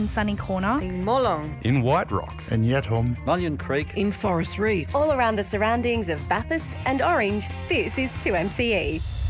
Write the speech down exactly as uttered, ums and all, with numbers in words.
in Sunny Corner, in Molong, in White Rock, in Yatholm, Mullion Creek, in Forest Reefs. All around the surroundings of Bathurst and Orange, this is two M C E.